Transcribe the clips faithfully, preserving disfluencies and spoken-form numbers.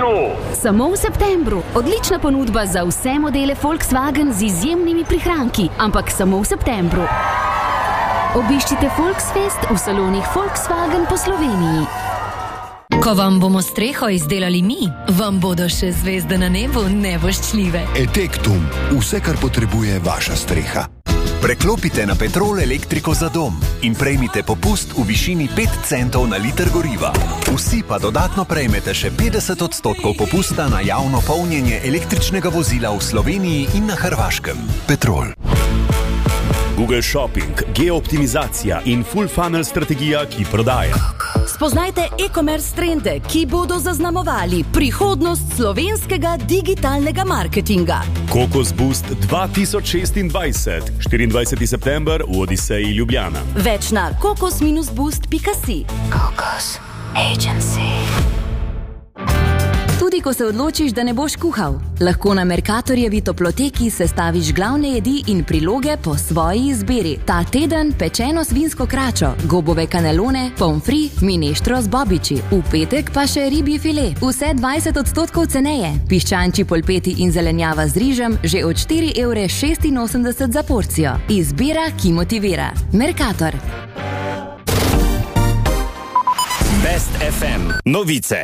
Volkswagenu. Samo v septembru. Odlična ponudba za vse modele Volkswagen z izjemnimi prihranki, ampak samo v septembru. Obiščite Volksfest v salonih Volkswagen po Sloveniji. Ko vam bomo streho izdelali mi, vam bodo še zvezde na nebu nevoščljive. Etektum. Vse, kar potrebuje vaša streha. Preklopite na Petrol elektriko za dom in prejmite popust v višini pet centov na liter goriva. Vsi pa dodatno prejmete še petdeset odstotkov popusta na javno polnjenje električnega vozila v Sloveniji in na Hrvaškem. Petrol. Google Shopping, geooptimizacija in full funnel strategija, ki prodaja. Spoznajte e-commerce trende, ki bodo zaznamovali prihodnost slovenskega digitalnega marketinga. Kokos Boost dva tisoč šestindvajset, štiriindvajseti september v Odiseji Ljubljana. Več na kokos boost pika si. Kokos Agency. Tudi ko se odločiš, da ne boš kuhal, lahko na Mercatorjevi toploteki sestaviš glavne jedi in priloge po svoji izbiri. Ta teden pečeno svinsko kračo, gobove kanelone, pomfri, mineštro z bobiči. V petek pa še ribji file, vse dvajset odstotkov ceneje. Piščančji polpeti in zelenjava z rižem že od štiri evre šestinosemdeset za porcijo. Izbira, ki motivira. Mercator. Best ef em novice.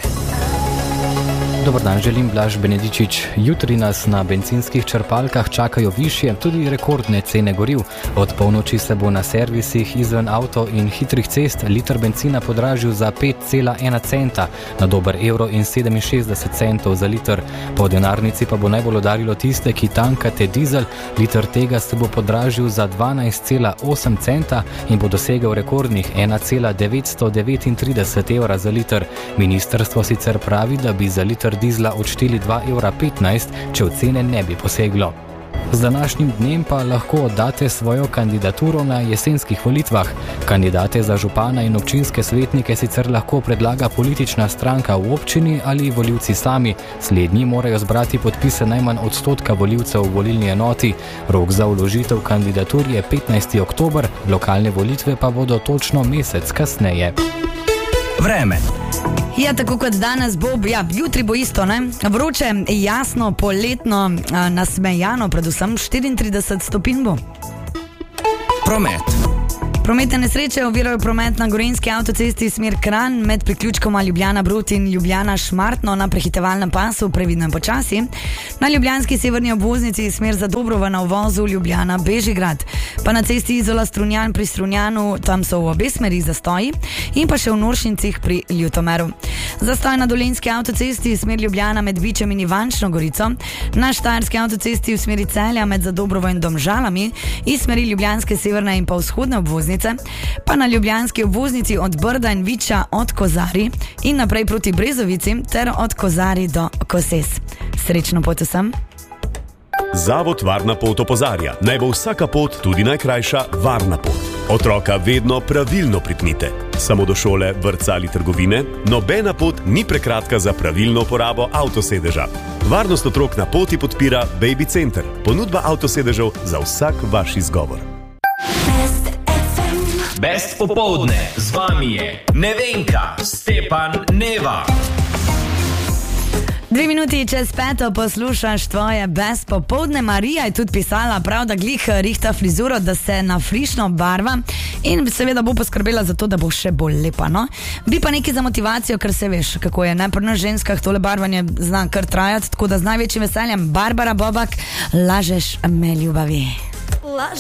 Dobar dan, želim Blaž Benedičič. Jutri nas na bencinskih črpalkah čakajo višje, tudi rekordne cene goriv. Od polnoči se bo na servisih izven avto in hitrih cest liter benzina podražil za pet cela ena centa, na dober evro in sedeminšestdeset centov za liter. Po denarnici pa bo najbolj udarilo tiste, ki tankate dizel. Liter tega se bo podražil za dvanajst cela osem centa in bo dosegel rekordnih ena cela devetsto devetintrideset evra za liter. Ministrstvo sicer pravi, da bi za liter dizla odšteli dva evra petnajst, če v cene ne bi poseglo. Z današnjim dnem pa lahko oddate svojo kandidaturo na jesenskih volitvah. Kandidate za župana in občinske svetnike sicer lahko predlaga politična stranka v občini ali volivci sami. Slednji morajo zbrati podpise najmanj odstotka volivcev v volilni enoti. Rok za vložitev kandidatur je petnajsti oktober, lokalne volitve pa bodo točno mesec kasneje. Vreme. Ja, tako kot danes bo, ja, jutri bo isto, ne? Vroče, jasno, poletno, nasmejano, predvsem štiriintrideset stopinj bo. Promet. Prometne nesreče ovirajo promet na Gorenjski avtocesti smer Kranj med priključkoma Ljubljana-Brod in Ljubljana-Šmartno na prehitevalnem pasu, previdno in počasi. Na ljubljanski severni obvoznici smer za Dobrovo na uvozu Ljubljana-Bežigrad. Pa na cesti Izola-Strunjan pri Strunjanu, tam so v obe smeri zastoji, in pa še v Noršincih pri Ljutomeru. Zastoj na Dolenjski avtocesti smer Ljubljana med Vičem in Ivančno Gorico, na Štajerski avtocesti v smeri Celja med Zadobrovo in Domžalami, iz smeri ljubljanske severne in pa vzhodne obvoznice, pa na ljubljanski obvoznici od Brda in Viča od Kozari in naprej proti Brezovici ter od Kozari do Koses. Srečno pot vsem! Zavod Varna pot opozarja, naj bo vsaka pot, tudi najkrajša, varna pot. Otroka vedno pravilno pripnite. Samo do šole, vrtca ali trgovine, nobena pot ni prekratka za pravilno uporabo avtosedeža. Varnost otrok na poti podpira Baby Center, ponudba avtosedežev za vsak vaš izgovor. Best popoldne, z vami je Nevenka, Stepan, Neva. Dve minuti čez peto poslušaš tvoje Best popoldne. Marija je tudi pisala, prav, da glih rihta frizuro, da se nafrišno barva in seveda bo poskrbela za to, da bo še bolj lepa, no? Bi pa nekaj za motivacijo, ker se veš, kako je, ne? Pri nas ženskah tole barvanje zna kar trajati, tako da z največjim veseljem Barbara Bobak, Lažeš me ljubavi.